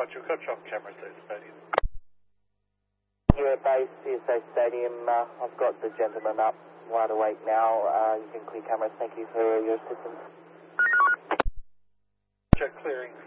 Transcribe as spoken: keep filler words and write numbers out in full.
Roger, we've got you on camera at the stadium. You're at base, C S A Stadium. Uh, I've got the gentleman up, wide awake now. Uh, you can clear cameras. Thank you for your assistance. Roger, clearing